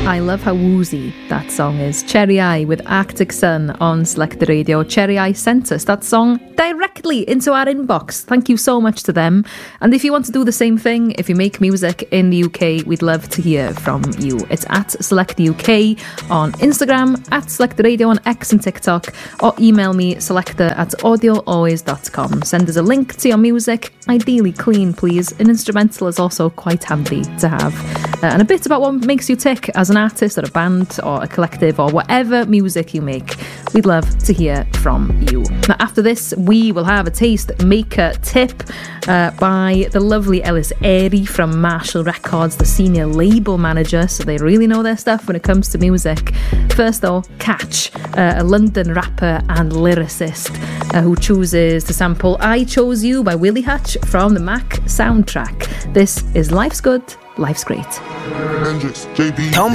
I love how woozy that song is. Cherry Eye with Arctic Sun on Selected Radio. Cherry Eye sent us that song directly into our inbox. Thank you so much to them. And if you want to do the same thing, if you make music in the UK, we'd love to hear from you. It's at Select UK on Instagram, at Selected Radio on X and TikTok, or email me selector@audioalways.com. Send us a link to your music, ideally clean, please. An instrumental is also quite handy to have. And a bit about what makes you tick as an artist or a band or a collective or whatever music you make. We'd love to hear from you. Now, after this, we will have a taste maker tip by the lovely Ellis Airy from Marshall Records, the senior label manager, so they really know their stuff when it comes to music. First, though, Catch, a London rapper and lyricist who chooses to sample I Chose You by Willie Hutch from the Mac soundtrack. This is Life's Good, Life's Great. Tell me